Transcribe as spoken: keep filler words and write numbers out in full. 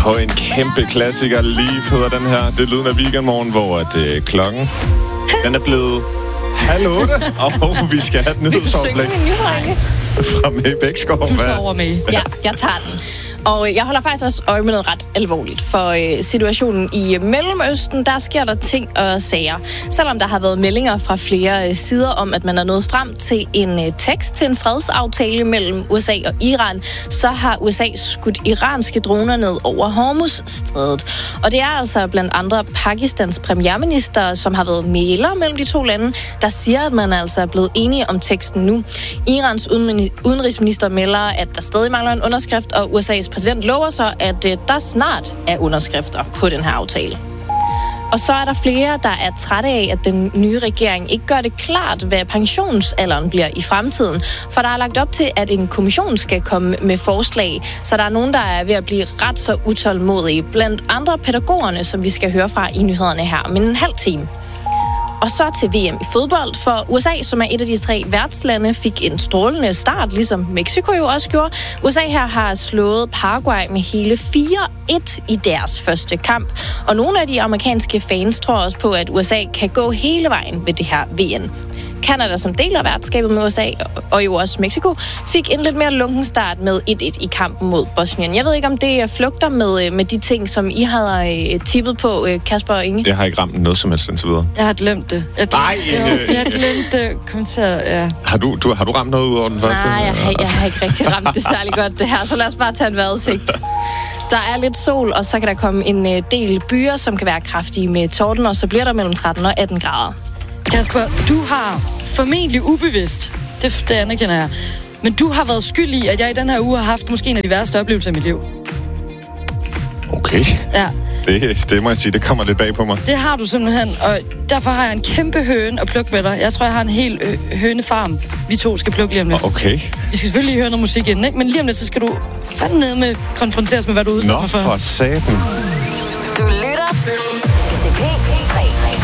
på en kæmpe klassiker. Leave hedder den her. Det er lyden af Weekendmorgen, hvor at, øh, klokken den er blevet halv otte, og vi skal have et nyhedsoplæg fra May Bækskov. Du tager over med. Ja, jeg tager den. Og jeg holder faktisk også øje med noget ret alvorligt, for øh, situationen i Mellemøsten, der sker der ting og sager. Selvom der har været meldinger fra flere øh, sider om, at man er nået frem til en øh, tekst til en fredsaftale mellem U S A og Iran, så har U S A skudt iranske droner ned over Hormuz-strædet. Og det er altså blandt andre Pakistans premierminister, som har været mægler mellem de to lande, der siger, at man altså er blevet enige om teksten nu. Irans udenrigsminister melder, at der stadig mangler en underskrift, og U S A's præsident lover så, at øh, der snart er underskrifter på den her aftale. Og så er der flere, der er trætte af, at den nye regering ikke gør det klart, hvad pensionsalderen bliver i fremtiden. For der er lagt op til, at en kommission skal komme med forslag, så der er nogen, der er ved at blive ret så utålmodige. Blandt andre pædagogerne, som vi skal høre fra i nyhederne her om en halv time. Og så til V M i fodbold, for U S A, som er et af de tre værtslande, fik en strålende start, ligesom Mexico jo også gjorde. U S A her har slået Paraguay med hele fire et i deres første kamp. Og nogle af de amerikanske fans tror også på, at U S A kan gå hele vejen ved det her V M. Canada, som deler værtskabet med U S A, og jo også Mexico, fik en lidt mere lunken start med et et i kampen mod Bosnien. Jeg ved ikke, om det flugter med, med de ting, som I havde tippet på, Kasper og Inge. Jeg har ikke ramt noget som helst indtil videre. Jeg har glemt det. Jeg Nej! Øh... Jeg har glemt det. Kom til at, ja. Har du, du, har du ramt noget ud over den første? Nej, jeg har, jeg har ikke rigtig ramt det særlig godt, det her. Så lad os bare tage en vejrudsigt. Der er lidt sol, og så kan der komme en del byer, som kan være kraftige med torden, og så bliver der mellem tretten og atten grader. Kasper, du har formentlig ubevidst, det, det anerkender jeg, men du har været skyld i, at jeg i den her uge har haft måske en af de værste oplevelser i mit liv. Okay. Ja. Det, det må jeg sige, det kommer lidt bag på mig. Det har du simpelthen, og derfor har jeg en kæmpe høne at plukke med dig. Jeg tror, jeg har en hel ø- hønefarm, vi to skal plukke lige om lidt. Okay. Vi skal selvfølgelig høre noget musik inden, ikke? Men lige om lidt, så skal du fandme ned med konfronteres med, hvad du er udsat for. Nå, for satan. Du lytter til P tre.